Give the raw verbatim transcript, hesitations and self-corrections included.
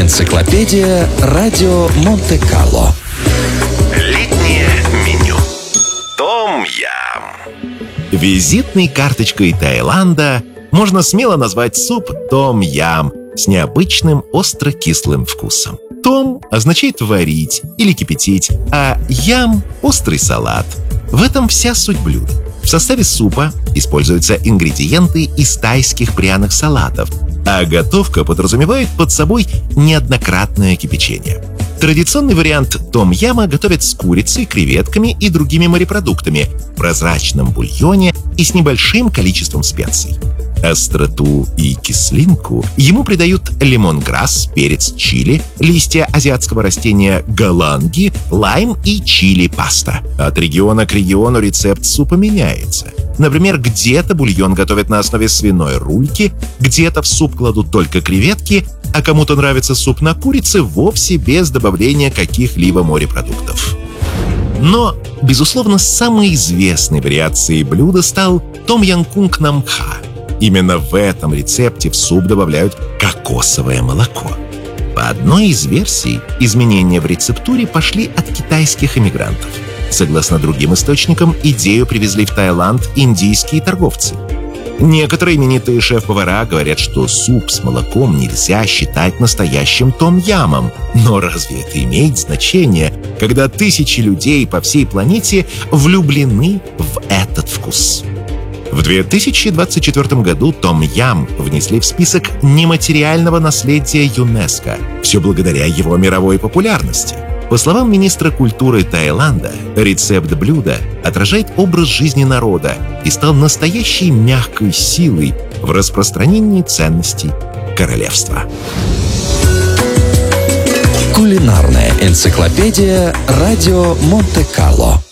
Энциклопедия Радио Монте-Карло. Летнее меню. Том-ям. Визитной карточкой Таиланда можно смело назвать суп том-ям с необычным остро-кислым вкусом. Том означает варить или кипятить, а ям – острый салат. В этом вся суть блюда. В составе супа используются ингредиенты из тайских пряных салатов, а готовка подразумевает под собой неоднократное кипячение. Традиционный вариант том-яма готовят с курицей, креветками и другими морепродуктами в прозрачном бульоне и с небольшим количеством специй. Остроту и кислинку ему придают лемонграсс, перец чили, листья азиатского растения галанги, лайм и чили-паста. От региона к региону рецепт супа меняется. Например, где-то бульон готовят на основе свиной рульки, где-то в суп кладут только креветки, а кому-то нравится суп на курице вовсе без добавления каких-либо морепродуктов. Но, безусловно, самой известной вариацией блюда стал том-ям-кунг намха. Именно в этом рецепте в суп добавляют кокосовое молоко. По одной из версий, изменения в рецептуре пошли от китайских эмигрантов. Согласно другим источникам, идею привезли в Таиланд индийские торговцы. Некоторые именитые шеф-повара говорят, что суп с молоком нельзя считать настоящим том-ямом. Но разве это имеет значение, когда тысячи людей по всей планете влюблены в этот вкус? В две тысячи двадцать четвёртом году том-ям внесли в список нематериального наследия ЮНЕСКО. Все благодаря его мировой популярности. По словам министра культуры Таиланда, рецепт блюда отражает образ жизни народа и стал настоящей мягкой силой в распространении ценностей королевства. Кулинарная энциклопедия Радио Монте-Карло.